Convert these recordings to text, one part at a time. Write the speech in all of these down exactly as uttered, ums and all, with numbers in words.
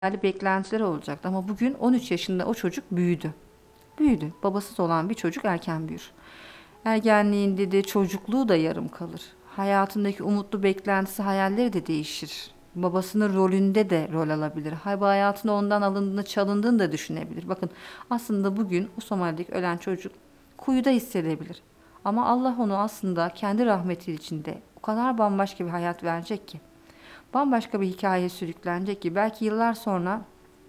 Yani beklentiler olacaktı ama bugün on üç yaşında o çocuk büyüdü. Büyüdü. Babasız olan bir çocuk erken büyür. Ergenliğinde de çocukluğu da yarım kalır. Hayatındaki umutlu beklentisi, hayalleri de değişir. Babasının rolünde de rol alabilir. Hay bu hayatında ondan alındığını, çalındığını da düşünebilir. Bakın aslında bugün o Somali'deki ölen çocuk kuyuda hissedebilir. Ama Allah onu aslında kendi rahmeti içinde o kadar bambaşka bir hayat verecek ki. Bambaşka bir hikayeye sürüklenecek ki belki yıllar sonra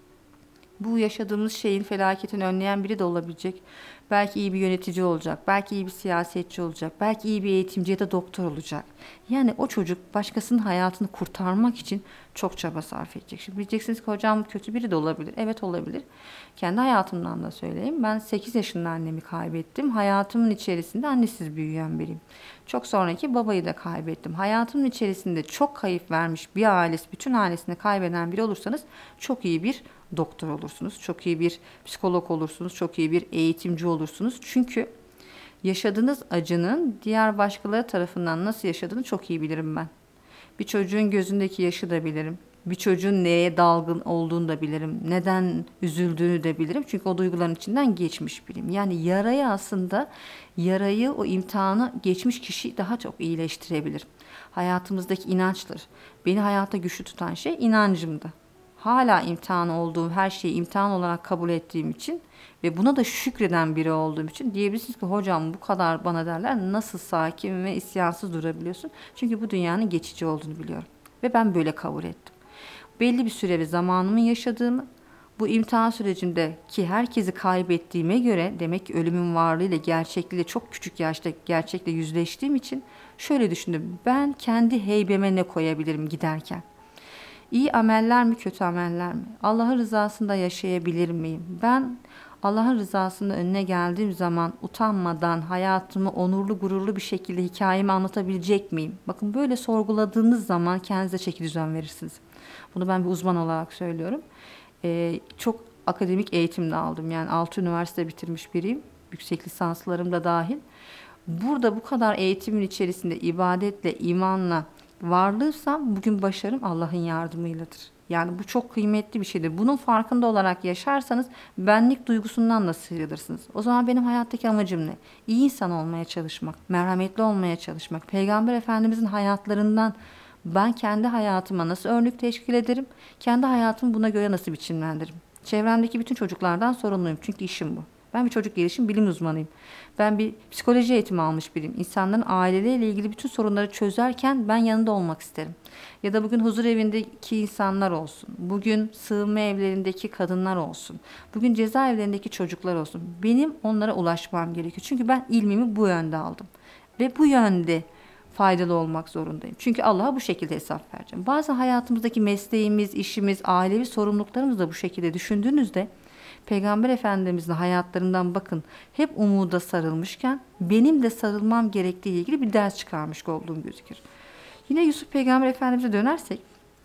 bu yaşadığımız şeyin felaketini önleyen biri de olabilecek. Belki iyi bir yönetici olacak, belki iyi bir siyasetçi olacak, belki iyi bir eğitimci ya da doktor olacak. Yani o çocuk başkasının hayatını kurtarmak için çok çaba sarf edecek. Şimdi diyeceksiniz ki hocam kötü biri de olabilir. Evet olabilir. Kendi hayatımdan da söyleyeyim. Ben sekiz yaşında annemi kaybettim. Hayatımın içerisinde annesiz büyüyen biriyim. Çok sonraki babayı da kaybettim. Hayatımın içerisinde çok kayıp vermiş bir ailesi, bütün ailesini kaybeden biri olursanız çok iyi bir doktor olursunuz. Çok iyi bir psikolog olursunuz. Çok iyi bir eğitimci olursunuz. Çünkü yaşadığınız acının diğer başkaları tarafından nasıl yaşadığını çok iyi bilirim ben. Bir çocuğun gözündeki yaşı da bilirim. Bir çocuğun neye dalgın olduğunu da bilirim. Neden üzüldüğünü de bilirim. Çünkü o duyguların içinden geçmiş biriyim. Yani yarayı aslında yarayı o imtihanı geçmiş kişi daha çok iyileştirebilir. Hayatımızdaki inançtır. Beni hayatta güçlü tutan şey inancımdı. Hala imtihan olduğum her şeyi imtihan olarak kabul ettiğim için ve buna da şükreden biri olduğum için diyebilirsiniz ki hocam bu kadar bana derler nasıl sakin ve isyansız durabiliyorsun? Çünkü bu dünyanın geçici olduğunu biliyorum. Ve ben böyle kabul ettim. Belli bir süre ve zamanımı yaşadığımı, bu imtihan sürecinde ki herkesi kaybettiğime göre demek ki ölümün varlığıyla gerçekliğiyle çok küçük yaşta gerçekle yüzleştiğim için şöyle düşündüm. Ben kendi heybeme ne koyabilirim giderken? İyi ameller mi kötü ameller mi? Allah'ın rızasında yaşayabilir miyim? Ben Allah'ın rızasında önüne geldiğim zaman utanmadan hayatımı onurlu gururlu bir şekilde hikayemi anlatabilecek miyim? Bakın böyle sorguladığınız zaman kendinize çekidüzen verirsiniz. Bunu ben bir uzman olarak söylüyorum. Ee, çok akademik eğitim de aldım. Yani altı üniversite bitirmiş biriyim. Yüksek lisanslarım da dahil. Burada bu kadar eğitimin içerisinde ibadetle, imanla varlığıysam bugün başarım Allah'ın yardımıyladır. Yani bu çok kıymetli bir şeydir. Bunun farkında olarak yaşarsanız benlik duygusundan da sıyrılırsınız. O zaman benim hayattaki amacım ne? İyi insan olmaya çalışmak, merhametli olmaya çalışmak. Peygamber Efendimizin hayatlarından ben kendi hayatıma nasıl örnek teşkil ederim? Kendi hayatımı buna göre nasıl biçimlendiririm? Çevremdeki bütün çocuklardan sorumluyum. Çünkü işim bu. Ben bir çocuk gelişim bilim uzmanıyım. Ben bir psikoloji eğitimi almış biriyim. İnsanların aileleriyle ilgili bütün sorunları çözerken ben yanında olmak isterim. Ya da bugün huzur evindeki insanlar olsun. Bugün sığınma evlerindeki kadınlar olsun. Bugün cezaevlerindeki çocuklar olsun. Benim onlara ulaşmam gerekiyor. Çünkü ben ilmimi bu yönde aldım. Ve bu yönde faydalı olmak zorundayım. Çünkü Allah'a bu şekilde hesap vereceğim. Bazen hayatımızdaki mesleğimiz, işimiz, ailevi sorumluluklarımız da bu şekilde düşündüğünüzde Peygamber Efendimizin hayatlarından bakın hep umuda sarılmışken benim de sarılmam gerektiği ilgili bir ders çıkarmış olduğum gözükür. Yine Yusuf Peygamber Efendimiz'e dönersek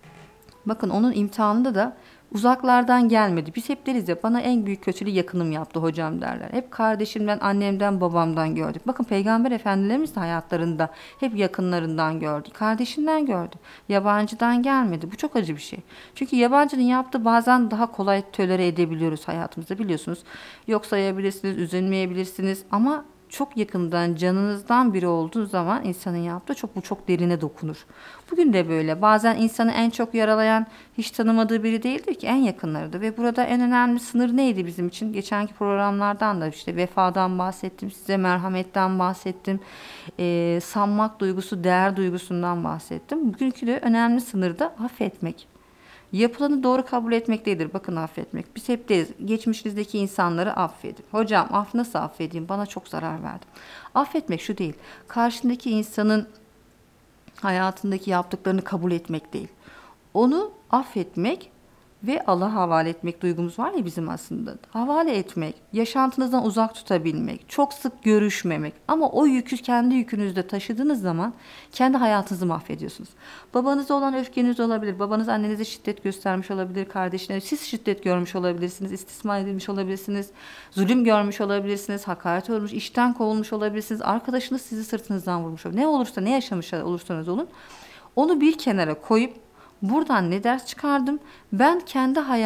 bakın onun imtihanında da uzaklardan gelmedi. Biz hep deriz ya bana en büyük kötülüğü yakınım yaptı hocam derler. Hep kardeşimden, annemden, babamdan gördük. Bakın Peygamber Efendimiz de hayatlarında hep yakınlarından gördü. Kardeşinden gördü. Yabancıdan gelmedi. Bu çok acı bir şey. Çünkü yabancının yaptığı bazen daha kolay tolere edebiliyoruz hayatımızda biliyorsunuz. Yok sayabilirsiniz, üzülmeyebilirsiniz ama çok yakından canınızdan biri olduğu zaman insanın yaptığı çok bu çok derine dokunur. Bugün de böyle. Bazen insanı en çok yaralayan hiç tanımadığı biri değildir ki en yakınlarıdır. Ve burada en önemli sınır neydi bizim için? Geçenki programlardan da işte vefadan bahsettim, size merhametten bahsettim, e, sanmak duygusu, değer duygusundan bahsettim. Bugünkü de önemli sınır da affetmek. Yapılanı doğru kabul etmek değildir. Bakın affetmek. Biz hep deriz. Geçmişinizdeki insanları affedin. Hocam af nasıl affedeyim? Bana çok zarar verdi. Affetmek şu değil. Karşındaki insanın hayatındaki yaptıklarını kabul etmek değil. Onu affetmek ve Allah'a havale etmek duygumuz var ya bizim aslında. Havale etmek, yaşantınızdan uzak tutabilmek, çok sık görüşmemek. Ama o yükü kendi yükünüzde taşıdığınız zaman kendi hayatınızı mahvediyorsunuz. Babanıza olan öfkeniz olabilir. Babanız annenize şiddet göstermiş olabilir, kardeşine. Siz şiddet görmüş olabilirsiniz, istismar edilmiş olabilirsiniz, zulüm görmüş olabilirsiniz, hakaret olmuş, işten kovulmuş olabilirsiniz. Arkadaşınız sizi sırtınızdan vurmuş olabilir. Ne olursa, ne yaşamış olursanız olun. Onu bir kenara koyup Buradan ne ders çıkardım? Ben kendi hayatımda